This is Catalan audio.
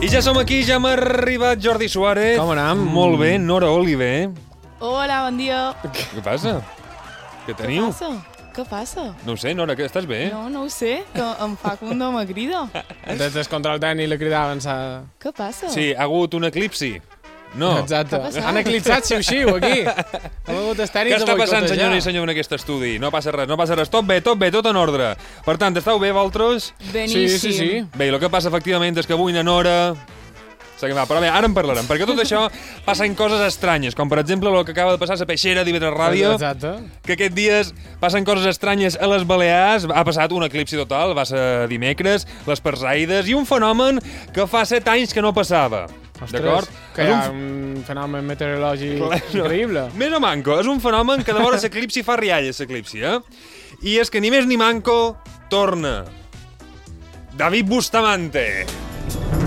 I ja som aquí, ja m'ha arribat Jordi Suárez. Com anem? Molt bé, Nora Oliver. Hola, bon dia. Què passa? Què teniu? Què passa? No ho sé, Nora, que estàs bé? No ho sé, que em fa que un no me crida. Des del control tècnic la cridaven. Què passa? Sí, ha hagut un eclipsi. No. Exacte. Què ha passat? Han eclipsat xiu-xiu aquí. Què està passant, senyora i senyor, en aquest estudi? No passa res, no passa res. Tot bé, tot en ordre. Per tant, estàu bé, vosaltres? Beníssim. Sí. Bé, el que passa, efectivament, és que avui na Nora... Però bé, ara en parlarem, perquè tot això passen coses estranyes, com per exemple el que acaba de passar a la Peixera d'Ivetres Ràdio, Exacte. que aquests dies passen coses estranyes a les Balears, ha passat un eclipsi total, va ser dimecres, les Perseides, i un fenomen que fa 7 anys que no passava. D'acord? Que hi ha un fenomen meteorològic increïble. Més o manco, és un fenomen que de vora l'eclipsi fa rialles, l'eclipsi, I és que ni més ni manco torna David Bustamante.